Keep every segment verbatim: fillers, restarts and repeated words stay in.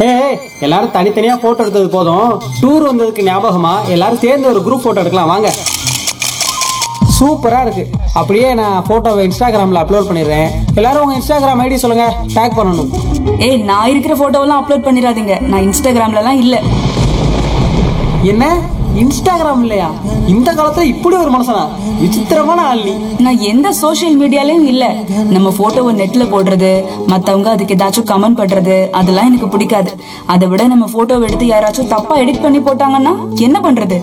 ஏய், எல்லாரும் தனித்தனியா போட்டோ எடுத்தது போதும். டூர் வந்ததுக்கு ஞாபகமா எல்லாரும் சேர்ந்து ஒரு குரூப் போட்டோ எடுக்கலாம் வாங்க. சூப்பரா இருக்கு. அப்படியே நான் போட்டோவை இன்ஸ்டாகிராம்ல அப்லோட் பண்ணிடுறேன். எல்லாரும் உங்க இன்ஸ்டாகிராம் ஐடி சொல்லுங்க, டேக் பண்ணணும். ஏய், நான் இருக்கிற போட்டோவெல்லாம் அப்லோட் பண்ணிடாதீங்க. நான் இன்ஸ்டாகிராம்லலாம் இல்ல. என்ன இன்ஸ்டாகிராம் இல்லையா? இந்த காலத்துல இப்படி ஒரு மனுஷனா? விசித்திரமான ஆள் நீ. நான் எந்த சோஷியல் மீடியாலயும் இல்ல. நம்ம போட்டோவை நெட்ல போடுறது, மத்தவங்க அதுக்கு ஏதாச்சும் கமெண்ட் பண்றது, அதெல்லாம் எனக்கு பிடிக்காது. அதை விட நம்ம போட்டோவை எடுத்து யாராச்சும் தப்பா எடிட் பண்ணி போட்டாங்கன்னா என்ன பண்றது?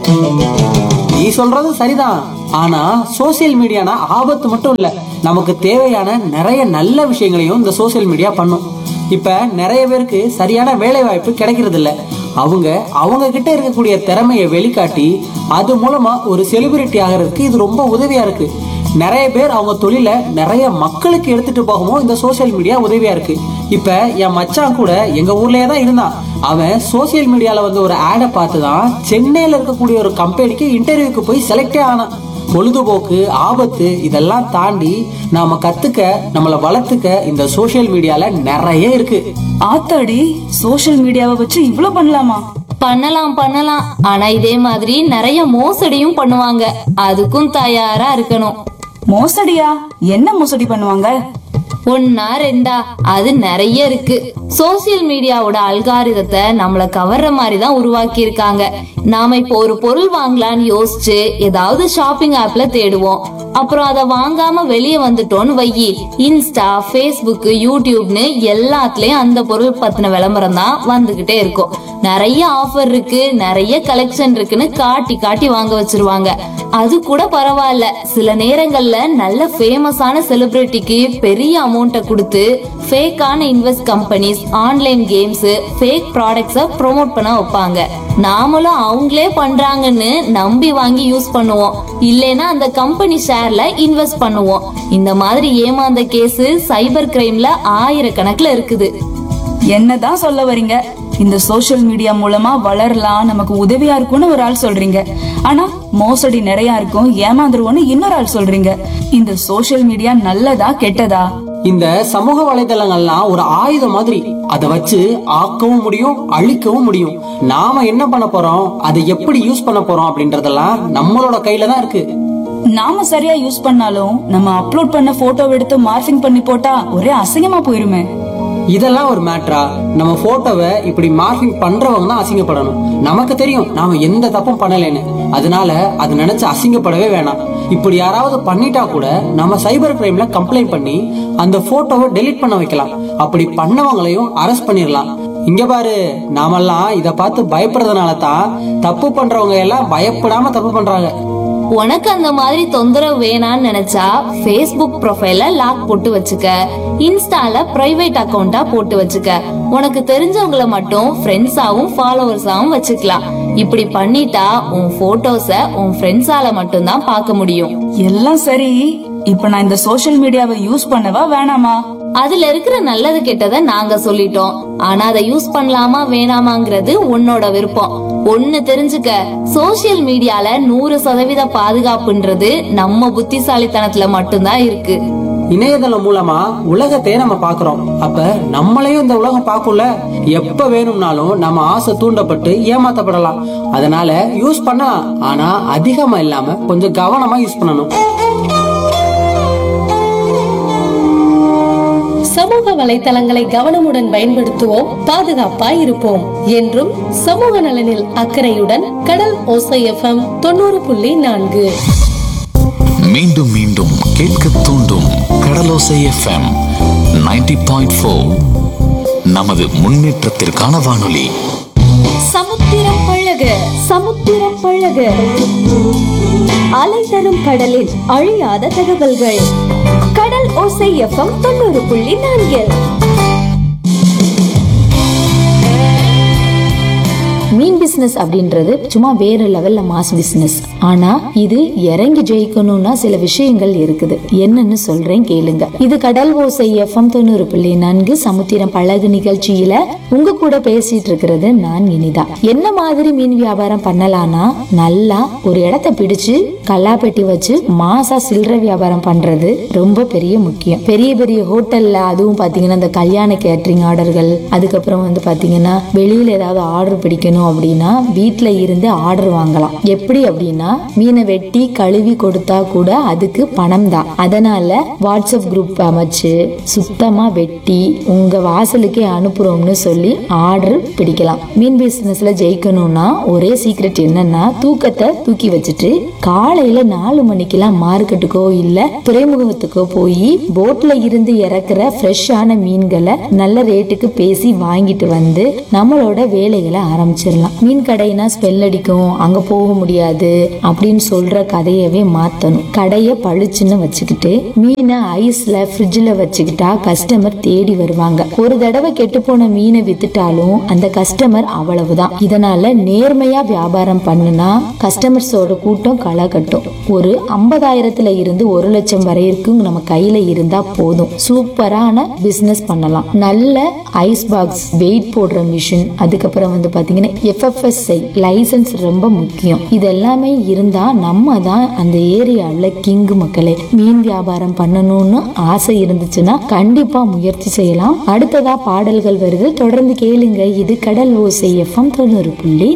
நீ சொல்றது சரிதான். ஆனா சோசியல் மீடியானா ஆபத்து மட்டும் இல்ல, நமக்கு தேவையான நிறைய நல்ல விஷயங்களையும் இந்த சோசியல் மீடியா பண்ணும். இப்ப நிறைய பேருக்கு சரியான வேலை வாய்ப்பு கிடைக்கிறது இல்ல. அவங்க அவங்க கிட்ட இருக்கக்கூடிய திறமையை வெளிக்காட்டி அது மூலமா ஒரு செலிபிரிட்டி ஆகிறதுக்கு இது ரொம்ப உதவியா இருக்கு. நிறைய பேர் அவங்க தொழில நிறைய மக்களுக்கு எடுத்துட்டு போகவும் இந்த சோசியல் மீடியா உதவியா இருக்கு. இப்ப என் மச்சான் கூட எங்க ஊர்லயே தான் இருந்தான். அவன் சோசியல் மீடியால வந்து ஒரு ஆடை பார்த்துதான் சென்னையில இருக்கக்கூடிய ஒரு கம்பெனிக்கு இன்டர்வியூக்கு போய் செலக்டே ஆனான். பொழுதுபோக்கு, ஆபத்து இதெல்லாம் தாண்டி நாம கத்துக்க, நம்மளை வளர்த்துக்க இந்த சோசியல் மீடியால நிறைய இருக்கு. ஆத்தாடி, சோஷியல் மீடியாவை வச்சு இவ்ளோ பண்ணலாமா? பண்ணலாம் பண்ணலாம். ஆனா இதே மாதிரி நிறைய மோசடியும் பண்ணுவாங்க. அதுக்கும் தயாரா இருக்கணும். மோசடியா? என்ன மோசடி பண்ணுவாங்க? ஒன்னா ரெண்டா, அது நிறைய இருக்கு. சோசியல் மீடியாவோட அல்காரிதத்தை நம்மள கவர்ற மாதிரி தான் உருவாக்கி இருக்காங்க. நாம இப்போ ஒரு பொருள் வாங்கலாம்னு யோசிச்சு ஏதாவது ஷாப்பிங் ஆப்ல தேடுவோம். அப்புறம் அதை வாங்காம வெளியே வந்துட்டோம்னு வையி, இன்ஸ்டா, ஃபேஸ்புக், யூடியூப்னு எல்லாத்துலயும் அந்த பொருள் பத்தின விளம்பரம் தான் வந்துகிட்டே இருக்கும். நிறைய ஆஃபர் இருக்கு, நிறைய கலெக்ஷன் இருக்குன்னு காட்டி காட்டி வாங்க வச்சிருவாங்க. அது கூட பரவாயில்ல, சில நேரங்கள்ல நல்ல ஃபேமஸான செலிபிரிட்டிக்கு பெரிய அமௌண்ட்டை கொடுத்து ஃபேக்கான invest companies, online games, fake ப்ராடக்ட்ஸை ப்ரோமோட் பண்ண வைப்பாங்க. நாமளும் அவங்களே பண்றாங்கன்னு நம்பி வாங்கி யூஸ் பண்ணுவோம். இல்லைன்னா அந்த கம்பெனி ஷேர்ல இன்வெஸ்ட் பண்ணுவோம். இந்த மாதிரி ஏமாந்த கேஸ் சைபர் கிரைம்ல ஆயிரக்கணக்குல இருக்குது. என்னதான் சொல்ல வர்றீங்க? இந்த சோஷியல் மீடியா மூலமா வளரலாம், நமக்கு உதவியா இருக்கும்னு ஒரு ஆள் சொல்றீங்க. ஆனா மோசடி நிறைய இருக்கும், ஏமாந்துருவோம்னு இன்னொரு ஆள் சொல்றீங்க. இந்த சோஷியல் மீடியா நல்லதா கெட்டதா? இந்த சமூக வலைதளங்கள்லாம் ஒரு ஆயுதம் மாதிரி. அதை வச்சு ஆக்கவும் முடியும், அழிக்கவும் முடியும். நாம என்ன பண்ண போறோம், அதை எப்படி யூஸ் பண்ண போறோம் அப்படின்றதெல்லாம் நம்மளோட கையில தான் இருக்கு. நாம சரியா யூஸ் பண்ணாலும் நம்ம அப்லோட் பண்ண போட்டோ எடுத்து மார்ஃபிங் பண்ணி போட்டா ஒரே அசிங்கமா போயிருமே. இதெல்லாம் ஒரு மேட்டரா? நம்ம போட்டோவை இப்படி மார்க்கிங் பண்றவங்க தான் அசிங்கப்படணும். நமக்கு தெரியும் நாம எந்த தப்பும் பண்ணலைன்னு. அதனால அது நினைச்சு அசிங்கப்படவே வேணாம். இப்படி யாராவது பண்ணிட்டா கூட நம்ம சைபர் கிரைம்ல கம்ப்ளைண்ட் பண்ணி அந்த போட்டோவை டெலீட் பண்ண வைக்கலாம். அப்படி பண்ணவங்களையும் அரெஸ்ட் பண்ணிடலாம். இங்க பாரு, நாமெல்லாம் இத பார்த்து பயப்படுறதுனால தான் தப்பு பண்றவங்க எல்லாம் பயப்படாம தப்பு பண்றாங்க. உனக்கு அந்த மாதிரி தொந்தரவு வேணான்னு நினைச்சா ஃபேஸ்புக் ப்ரொஃபைல லாக் போட்டு வச்சுக்க, இன்ஸ்டால பிரைவேட் அக்கவுண்டா போட்டு வச்சுக்க. உனக்கு தெரிஞ்சவங்கள மட்டும் ஃப்ரெண்ட்ஸாவும் ஃபாலோவர்ஸாவும் வச்சுக்கலாம். இப்படி பண்ணிட்டா உன் போட்டோஸ உன் ஃப்ரெண்ட்ஸால மட்டும் தான் பார்க்க முடியும். எல்லாம் சரி, இப்ப நான் இந்த சோஷியல் மீடியாவை யூஸ் பண்ணவா வேணாமா? அதுல இருக்கிற நல்லது கெட்டதை நாங்க சொல்லிட்டோம். ஆனா அதை யூஸ் பண்ணலாமா வேணாமாங்கிறது உன்னோட விருப்பம். ஒண்ணு தெரிஞ்சுக்க, சோசியல் மீடியால நூறு சதவீத பாதுகாப்புன்றது நம்ம புத்திசாலித்தனத்துல மட்டும்தான் இருக்கு. இணையதளம் மூலமா உலகத்தையே நம்ம பாக்குறோம். அப்ப நம்மளையும் இந்த உலகம் பார்க்கும்ல. எப்ப வேணும்னாலும் நம்ம ஆசை தூண்டப்பட்டு ஏமாத்தப்படலாம். அதனால யூஸ் பண்ணலாம், ஆனா அதிகமா இல்லாம கொஞ்சம் கவனமா யூஸ் பண்ணணும். சமூக வலைத்தளங்களை கவனமுடன் பயன்படுத்துவோம், பாதுகாப்பாய் இருப்போம். என்றும் சமூக நலனில் அக்கறையுடன் கடல் ஓசை எஃப்எம் தொண்ணூறு புள்ளி நான்கு. மீண்டும் மீண்டும் கேட்க தூண்டும் கடலோசை எஃப்எம் நைன்டி பாயிண்ட் ஃபோர். நமது முன்னேற்றத்திற்கான வானொலி. சமுத்திரம் பழக சமுத்திரம் பழக அலை தரும் கடலில் அழியாத தகவல்கள். கடல் ஓசை எஃப்எம் தொண்ணூறு புள்ளி நான்கில் மீன் பிசினஸ் பிசினஸ் அப்படின்றது சும்மா வேற லெவல்ல மாஸ் பிசினஸ். ஆனா இது இறங்கி ஜெயிக்கணும்னா சில விஷயங்கள் இருக்குது. என்னன்னு சொல்றேன் கேளுங்க. இது கடல் ஓசை எஃப்எம் தொண்ணூறு புள்ளி நான்கு சமுத்திரம் பழகு நிகழ்ச்சியில உங்க கூட பேசிட்டு இருக்கிறது நான் இனிதா. என்ன மாதிரி மீன் வியாபாரம் பண்ணலாம்னா, நல்லா ஒரு இடத்தை பிடிச்சு கல்லாப்பெட்டி வச்சு மாசா சில்லறை வியாபாரம் பண்றது ரொம்ப பெரிய முக்கியம். பெரிய பெரிய ஹோட்டல்ல அதுவும் பாத்தீங்கன்னா இந்த கல்யாண கேட்டரிங் ஆர்டர்கள், அதுக்கப்புறம் வந்து பாத்தீங்கன்னா வெளியில ஏதாவது ஆர்டர் பிடிக்கணும் அப்படின்னா வீட்டுல இருந்து ஆர்டர் வாங்கலாம். எப்படி அப்படின்னா மீனை வெட்டி கழுவி கொடுத்தா கூட அதுக்கு பணம் தான். அதனால வாட்ஸ்அப் குரூப் அமைச்சு சுத்தமா வெட்டி உங்க வாசலுக்கே அனுப்புறோம்னு சொல்லி ஆர்டர் பிடிக்கலாம். மீன் பிசினஸ்ல ஜெயிக்கணும்னா ஒரே சீக்ரெட் என்னன்னா, தூக்கத்தை தூக்கி வச்சுட்டு காலையில நாலு மணிக்கெல்லாம் மார்க்கெட்டுக்கோ இல்ல துறைமுகத்துக்கோ போய் போட்ல இருந்து இறக்குற ஃப்ரெஷ்ஷான மீன்களை நல்ல ரேட்டுக்கு பேசி வாங்கிட்டு வந்து நம்மளோட வேலைகளை ஆரம்பிச்சிடலாம். மீன் கடைனா ஸ்மெல் அடிக்கும், அங்க போக முடியாது அப்படின்னு சொல்ற கதையவே மாத்தணும். கடைய பளிச்சுன்னு வச்சுக்கிட்டு மீனை ஐஸ்ல ஃப்ரிட்ஜ்ல வச்சுக்கிட்டா கஸ்டமர் தேடி வருவாங்க. ஒரு தடவை கெட்டு போன மீனை வித்துட்டாலும் அந்த கஸ்டமர் அவ்வளவுதான். இதனால நேர்மையா வியாபாரம் பண்ணுனா கஸ்டமர்ஸோட கூட்டம் களை கட்டும். ஒரு ஐம்பதாயிரத்துல இருந்து ஒரு லட்சம் வரைக்கும் நம்ம கையில இருந்தா போதும், சூப்பரான பிசினஸ் பண்ணலாம். நல்ல ஐஸ் பாக்ஸ், வெயிட் போடுற மிஷின், அதுக்கப்புறம் வந்து பாத்தீங்கன்னா எஃப்எஃப்எஸ்ஐ லைசன்ஸ் ரொம்ப முக்கியம். இதெல்லாமே இருந்தா நம்ம தான் அந்த ஏரியாவில் கிங். மக்களே, மீன் வியாபாரம் பண்ணணும்னு ஆசை இருந்துச்சுன்னா கண்டிப்பா முயற்சி செய்யலாம். அடுத்ததா பாடல்கள் வருது, தொடர்ந்து கேளுங்க. இது கடல் ஓசை எஃப்எம் தொண்ணூறு புள்ளி